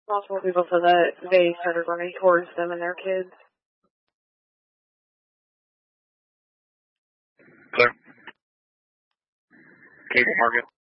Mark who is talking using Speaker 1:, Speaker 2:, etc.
Speaker 1: multiple people said that they started running towards them and their kids.
Speaker 2: Clear. Cable market.